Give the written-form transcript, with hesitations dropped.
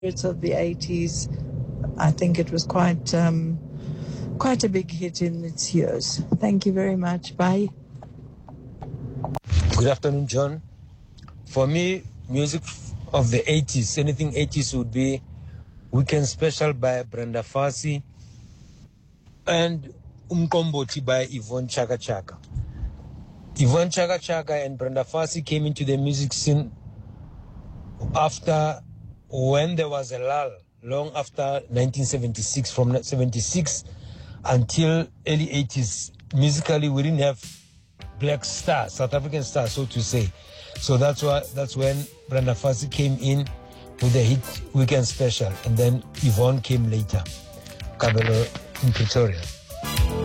It's of the 80s. I think it was quite a big hit in its years. Thank you very much. Bye. Good afternoon, John. For me, music of the 80s, anything 80s would be Weekend Special by Brenda Fassie and Umkomboti by Yvonne Chaka Chaka. Yvonne Chaka Chaka and Brenda Fassie came into the music scene after when there was a lull, long after 1976, from 76 until early 80s. Musically, we didn't have black stars, South African stars, so to say. So that's when Brenda Fassie came in with the hit Weekend Special, and then Yvonne came later. Kabelo in Pretoria.